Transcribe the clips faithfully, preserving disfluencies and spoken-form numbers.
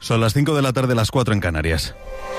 Son las cinco de la tarde, las cuatro en Canarias.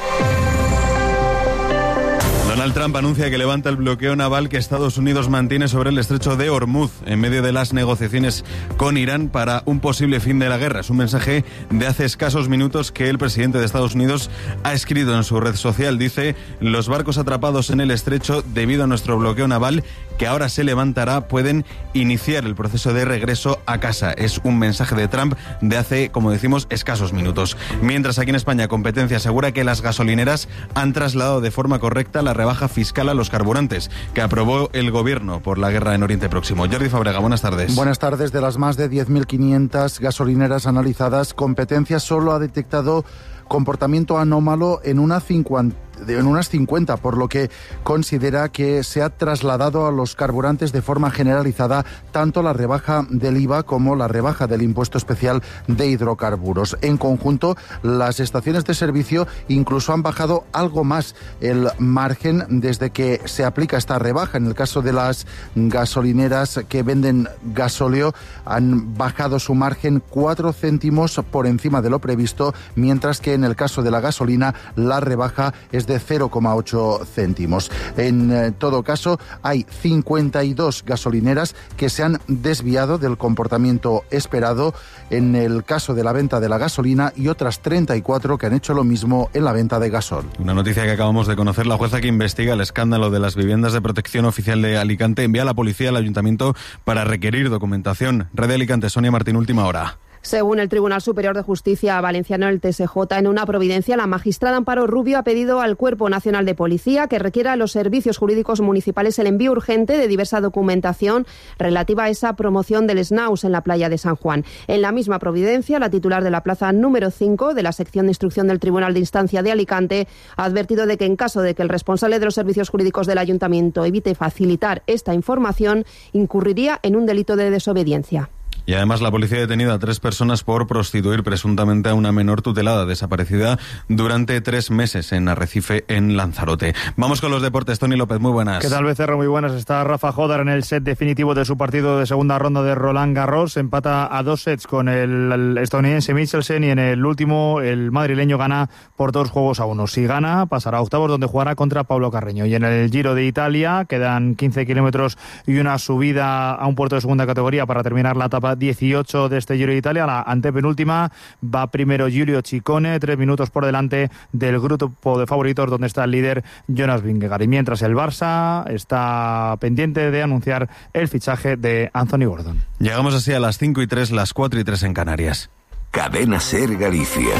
Donald Trump anuncia que levanta el bloqueo naval que Estados Unidos mantiene sobre el estrecho de Hormuz en medio de las negociaciones con Irán para un posible fin de la guerra. Es un mensaje de hace escasos minutos que el presidente de Estados Unidos ha escrito en su red social. Dice: los barcos atrapados en el estrecho debido a nuestro bloqueo naval, que ahora se levantará, pueden iniciar el proceso de regreso a casa. Es un mensaje de Trump de hace, como decimos, escasos minutos. Mientras aquí en España, Competencia asegura que las gasolineras han trasladado de forma correcta la rebaja fiscal a los carburantes que aprobó el gobierno por la guerra en Oriente Próximo. Jordi Fábrega, buenas tardes. Buenas tardes. De las más de diez mil quinientas gasolineras analizadas, Competencia solo ha detectado comportamiento anómalo en una cincuenta. en unas cincuenta, por lo que considera que se ha trasladado a los carburantes de forma generalizada tanto la rebaja del I V A como la rebaja del impuesto especial de hidrocarburos. En conjunto, las estaciones de servicio incluso han bajado algo más el margen desde que se aplica esta rebaja. En el caso de las gasolineras que venden gasóleo, han bajado su margen cuatro céntimos por encima de lo previsto, mientras que en el caso de la gasolina la rebaja es de cero coma ocho céntimos. En eh, todo caso, hay cincuenta y dos gasolineras que se han desviado del comportamiento esperado en el caso de la venta de la gasolina y otras treinta y cuatro que han hecho lo mismo en la venta de gasol. Una noticia que acabamos de conocer: la jueza que investiga el escándalo de las viviendas de protección oficial de Alicante envía a la policía al ayuntamiento para requerir documentación. Red de Alicante, Sonia Martín, última hora. Según el Tribunal Superior de Justicia valenciano, el T S J, en una providencia, la magistrada Amparo Rubio ha pedido al Cuerpo Nacional de Policía que requiera a los servicios jurídicos municipales el envío urgente de diversa documentación relativa a esa promoción del Snaus en la playa de San Juan. En la misma providencia, la titular de la plaza número cinco de la sección de instrucción del Tribunal de Instancia de Alicante ha advertido de que en caso de que el responsable de los servicios jurídicos del ayuntamiento evite facilitar esta información, incurriría en un delito de desobediencia. Y además la policía ha detenido a tres personas por prostituir presuntamente a una menor tutelada desaparecida durante tres meses en Arrecife, en Lanzarote. Vamos con los deportes. Tony López, muy buenas. ¿Qué tal, Becerra? Muy buenas. Está Rafa Jodar en el set definitivo de su partido de segunda ronda de Roland Garros. Empata a dos sets con el, el estadounidense Michelsen y en el último el madrileño gana por dos juegos a uno. Si gana, pasará a octavos, donde jugará contra Pablo Carreño. Y en el Giro de Italia quedan quince kilómetros y una subida a un puerto de segunda categoría para terminar la etapa dieciocho de este Giro de Italia. La antepenúltima va primero Giulio Ciccone, tres minutos por delante del grupo de favoritos donde está el líder Jonas Vingegaard. Y mientras el Barça está pendiente de anunciar el fichaje de Anthony Gordon. Llegamos así a las cinco y tres, las cuatro y tres en Canarias. Cadena SER Galicia.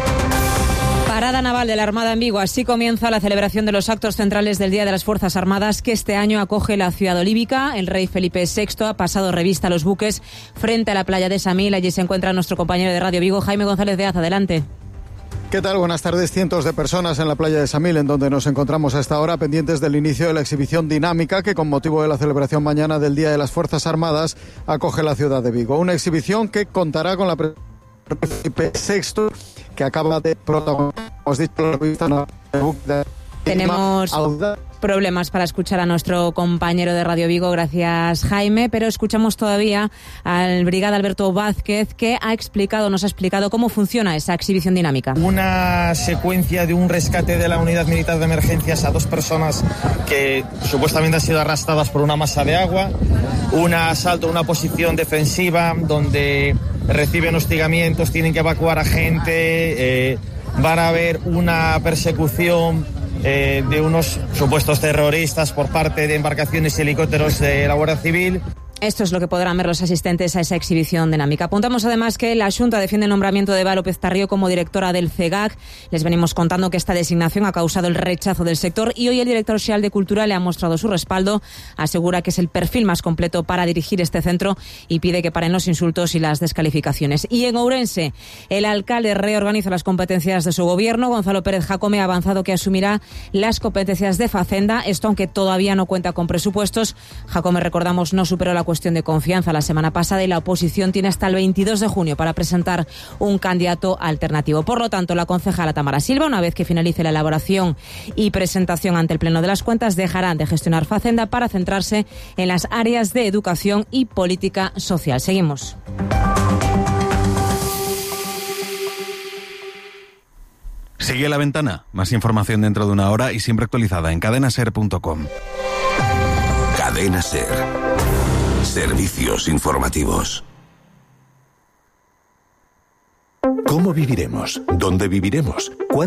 Parada naval de la Armada en Vigo. Así comienza la celebración de los actos centrales del Día de las Fuerzas Armadas que este año acoge la ciudad olívica. El rey Felipe sexto ha pasado revista a los buques frente a la playa de Samil. Allí se encuentra nuestro compañero de Radio Vigo, Jaime González de Az. Adelante. ¿Qué tal? Buenas tardes. Cientos de personas en la playa de Samil, en donde nos encontramos a esta hora, pendientes del inicio de la exhibición dinámica que, con motivo de la celebración mañana del Día de las Fuerzas Armadas, acoge la ciudad de Vigo. Una exhibición que contará con la presencia de Felipe sexto, que acaba de protagonizar, hemos dicho, la revista de... Tenemos problemas para escuchar a nuestro compañero de Radio Vigo, gracias Jaime, pero escuchamos todavía al brigada Alberto Vázquez, que ha explicado, nos ha explicado cómo funciona esa exhibición dinámica. Una secuencia de un rescate de la unidad militar de emergencias a dos personas que supuestamente han sido arrastradas por una masa de agua, un asalto a una posición defensiva donde reciben hostigamientos, tienen que evacuar a gente, eh, van a haber una persecución Eh, de unos supuestos terroristas por parte de embarcaciones y helicópteros de la Guardia Civil. Esto es lo que podrán ver los asistentes a esa exhibición dinámica. Apuntamos además que la Xunta defiende el nombramiento de Eva López Tarrío como directora del CEGAC. Les venimos contando que esta designación ha causado el rechazo del sector y hoy el director xeral de Cultura le ha mostrado su respaldo. Asegura que es el perfil más completo para dirigir este centro y pide que paren los insultos y las descalificaciones. Y en Ourense, el alcalde reorganiza las competencias de su gobierno. Gonzalo Pérez Jacome ha avanzado que asumirá las competencias de Facenda. Esto, aunque todavía no cuenta con presupuestos. Jacome, recordamos, no superó la cuestión de confianza la semana pasada y la oposición tiene hasta el veintidós de junio para presentar un candidato alternativo. Por lo tanto, la concejala Tamara Silva, una vez que finalice la elaboración y presentación ante el Pleno de las Cuentas, dejarán de gestionar Facenda para centrarse en las áreas de educación y política social. Seguimos. Sigue La Ventana. Más información dentro de una hora y siempre actualizada en cadena ser punto com. Cadena Ser. Servicios informativos. ¿Cómo viviremos? ¿Dónde viviremos?